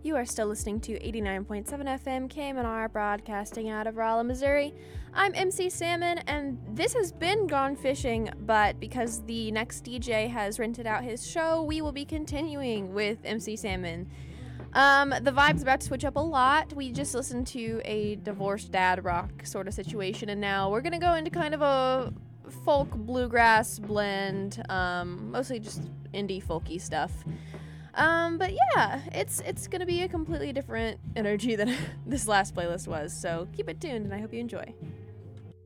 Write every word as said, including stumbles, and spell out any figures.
You are still listening to eighty-nine point seven F M K M N R, broadcasting out of Rolla, Missouri. I'm M C Salmon, and this has been Gone Fishing, but because the next D J has rented out his show, we will be continuing with M C Salmon. Um, the vibe's about to switch up a lot. We just listened to a divorced dad rock sort of situation, and now we're gonna go into kind of a folk bluegrass blend, um, mostly just indie folky stuff. Um, but yeah, it's it's gonna be a completely different energy than this last playlist was, so keep it tuned and I hope you enjoy.